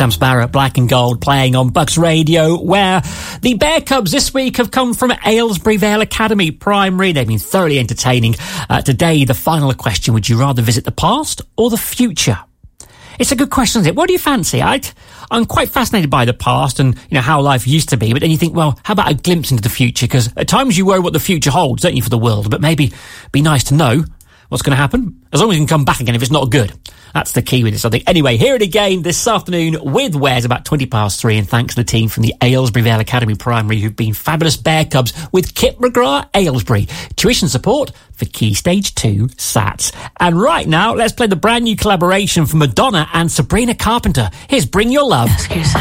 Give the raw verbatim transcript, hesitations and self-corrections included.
Sam Sparrow, Black and Gold, playing on Bucks Radio, where the Bear Cubs this week have come from Aylesbury Vale Academy Primary. They've been thoroughly entertaining. Uh, today, the final question, would you rather visit the past or the future? It's a good question, isn't it? What do you fancy? I'd, I'm quite fascinated by the past and, you know, how life used to be. But then you think, well, how about a glimpse into the future? Because at times you worry what the future holds, don't you, for the world? But maybe it'd be nice to know what's going to happen. As long as you can come back again if it's not good. That's the key with this, I think. Anyway, hear it again this afternoon with Wes about twenty past three. And thanks to the team from the Aylesbury Vale Academy Primary who've been fabulous Bear Cubs with Kip McGrath Aylesbury. Tuition support for Key Stage two SATs. And right now, let's play the brand new collaboration from Madonna and Sabrina Carpenter. Here's Bring Your Love. Ask yourself.